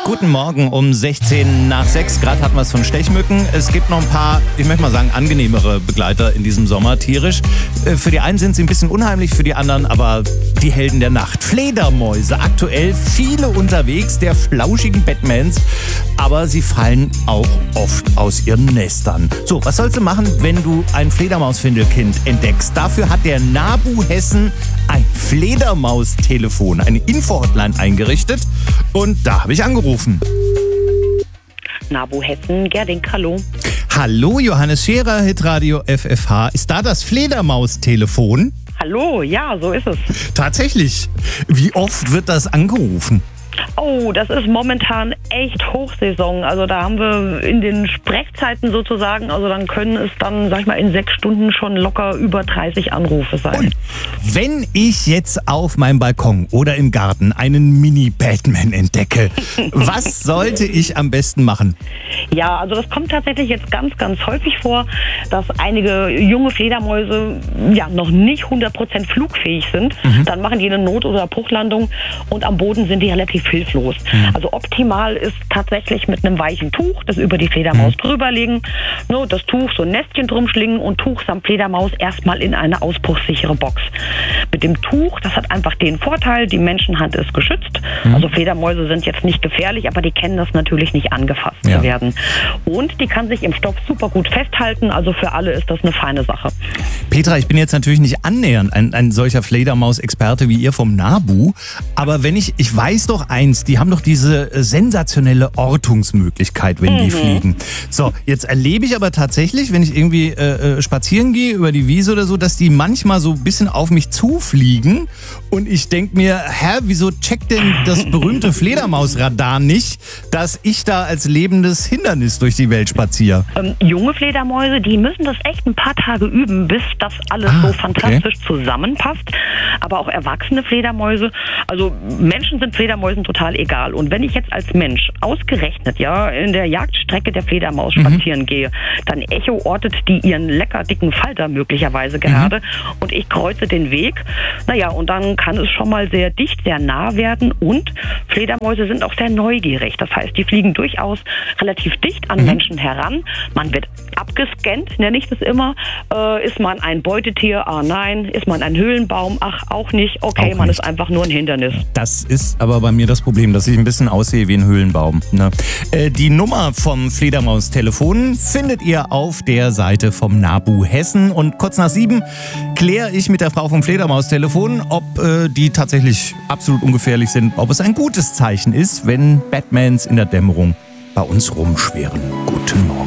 Guten Morgen um 16 nach 6. Gerade hatten wir es von Stechmücken. Es gibt noch ein paar, ich möchte mal sagen, angenehmere Begleiter in diesem Sommer tierisch. Für die einen sind sie ein bisschen unheimlich, für die anderen aber die Helden der Nacht. Fledermäuse, aktuell viele unterwegs, der flauschigen Batmans. Aber sie fallen auch oft aus ihren Nestern. So, was sollst du machen, wenn du ein Fledermausfindelkind entdeckst? Dafür hat der NABU Hessen ein Fledermaustelefon, eine Info-Hotline eingerichtet. Und da habe ich angerufen. NABU Hessen, Gerding, hallo. Hallo, Johannes Scherer, Hitradio FFH. Ist da das Fledermaustelefon? Hallo, ja, so ist es. Tatsächlich. Wie oft wird das angerufen? Oh, das ist momentan echt Hochsaison. Also da haben wir in den Sprechzeiten sozusagen, also dann können es dann, sag ich mal, in 6 Stunden schon locker über 30 Anrufe sein. Und wenn ich jetzt auf meinem Balkon oder im Garten einen Mini-Batman entdecke, was sollte ich am besten machen? Ja, also das kommt tatsächlich jetzt ganz, ganz häufig vor, dass einige junge Fledermäuse ja noch nicht 100% flugfähig sind. Dann machen die eine Not- oder Bruchlandung und am Boden sind die relativ hilflos. Also optimal ist tatsächlich mit einem weichen Tuch, das über die Fledermaus drüberlegen, das Tuch so ein Nestchen drum schlingen und Tuch samt Fledermaus erstmal in eine ausbruchssichere Box. Mit dem Tuch, das hat einfach den Vorteil, die Menschenhand ist geschützt. Also Fledermäuse sind jetzt nicht gefährlich, aber die kennen das natürlich nicht angefasst zu werden. Und die kann sich im Stoff super gut festhalten, also für alle ist das eine feine Sache. Petra, ich bin jetzt natürlich nicht annähernd ein solcher Fledermaus-Experte wie ihr vom NABU, aber ich weiß doch eins, die haben doch diese sensationelle Ortungsmöglichkeit, wenn die fliegen. So, jetzt erlebe ich aber tatsächlich, wenn ich irgendwie spazieren gehe über die Wiese oder so, dass die manchmal so ein bisschen auf mich zufliegen und ich denke mir, wieso checkt denn das berühmte Fledermausradar nicht, dass ich da als lebendes Hindernis durch die Welt spaziere? Junge Fledermäuse, die müssen das echt ein paar Tage üben, bis das alles so fantastisch zusammenpasst. Aber auch erwachsene Fledermäuse, also Menschen sind Fledermäusen total egal. Und wenn ich jetzt als Mensch ausgerechnet in der Jagdstrecke der Fledermaus spazieren gehe, dann echoortet die ihren lecker dicken Falter möglicherweise gerade und ich kreuze den Weg. Und dann kann es schon mal sehr dicht, sehr nah werden und Fledermäuse sind auch sehr neugierig. Das heißt, die fliegen durchaus relativ dicht an Menschen heran. Man wird abgescannt, nenne ich das immer. Ist man ein Beutetier? Ah nein. Ist man ein Höhlenbaum? Ach, auch nicht. Okay, man ist einfach nur ein Hindernis. Das ist aber bei mir das Problem, dass ich ein bisschen aussehe wie ein Höhlenbaum. Ne? Die Nummer vom Fledermaustelefon findet ihr auf der Seite vom NABU Hessen. Und kurz nach 7 kläre ich mit der Frau vom Fledermaustelefon, ob die tatsächlich absolut ungefährlich sind, ob es ein gutes Zeichen ist, wenn Batmans in der Dämmerung bei uns rumschwirren. Guten Morgen.